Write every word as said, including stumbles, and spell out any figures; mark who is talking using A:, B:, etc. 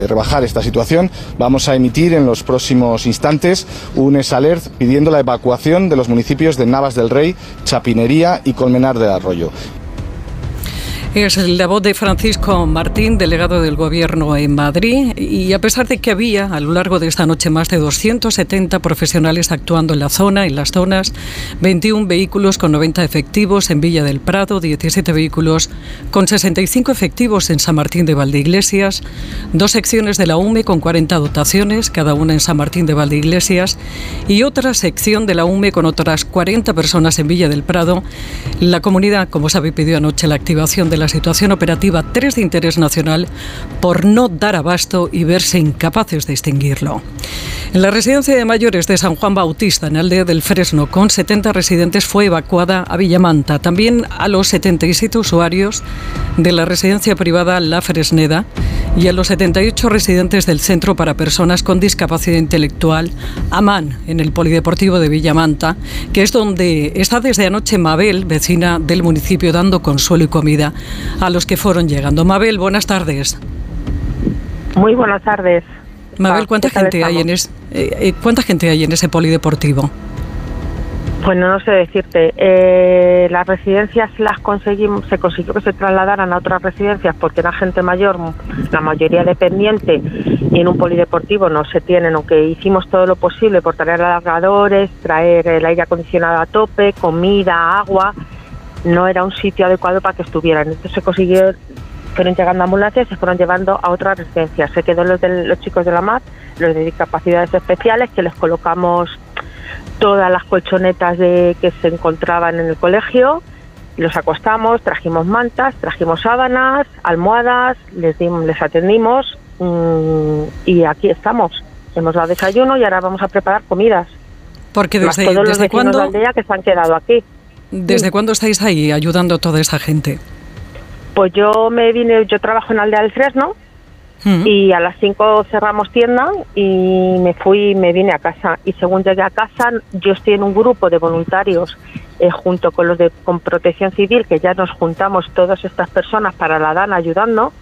A: rebajar esta situación, vamos a emitir en los próximos instantes un S Alert pidiendo la evacuación de los municipios de Navas del Rey, Chapinería y Colmenar del Arroyo.
B: Es la voz de Francisco Martín, delegado del Gobierno en Madrid, y a pesar de que había a lo largo de esta noche más de doscientos setenta profesionales actuando en la zona, en las zonas, veintiún vehículos con noventa efectivos en Villa del Prado, diecisiete vehículos con sesenta y cinco efectivos en San Martín de Valdeiglesias, dos secciones de la U M E con cuarenta dotaciones, cada una en San Martín de Valdeiglesias, y otra sección de la U M E con otras cuarenta personas en Villa del Prado. La comunidad, como sabe, pidió anoche la activación de la situación operativa tres de interés nacional por no dar abasto y verse incapaces de extinguirlo. En la residencia de mayores de San Juan Bautista, en Aldea del Fresno, con setenta residentes, fue evacuada a Villamanta. También a los setenta y siete usuarios de la residencia privada La Fresneda y a los setenta y ocho residentes del Centro para Personas con Discapacidad Intelectual, AMAN, en el Polideportivo de Villamanta, que es donde está desde anoche Mabel, vecina del municipio, dando consuelo y comida a los que fueron llegando. Mabel, buenas tardes.
C: Muy buenas tardes.
B: Mabel, ¿cuánta gente hay en es, eh, ¿cuánta gente hay en ese polideportivo?
C: Bueno, no sé decirte. Eh, las residencias las conseguimos, se consiguió que se trasladaran a otras residencias porque era gente mayor, la mayoría dependiente, y en un polideportivo no se tienen, aunque hicimos todo lo posible por traer alargadores, traer el aire acondicionado a tope, comida, agua. No era un sitio adecuado para que estuvieran. Entonces se consiguió, fueron llegando ambulancias y se fueron llevando a otras residencias. Se quedó los, de, los chicos de la M A D, los de discapacidades especiales, que les colocamos todas las colchonetas de, que se encontraban en el colegio, los acostamos, trajimos mantas, trajimos sábanas, almohadas, les, dimos, les atendimos mmm, y aquí estamos. Hemos dado desayuno y ahora vamos a preparar comidas.
B: Porque desde,
C: más todos los
B: ¿desde
C: vecinos
B: cuándo?
C: de aldea que se han quedado aquí.
B: ¿Desde
C: sí.
B: cuándo estáis ahí ayudando a toda esa gente?
C: Pues yo me vine, yo trabajo en Aldea del Fresno. Uh-huh. Y a las cinco cerramos tienda y me fui, me vine a casa. Y según llegué a casa, yo estoy en un grupo de voluntarios eh, junto con los de con Protección Civil, que ya nos juntamos todas estas personas para la D A N ayudando.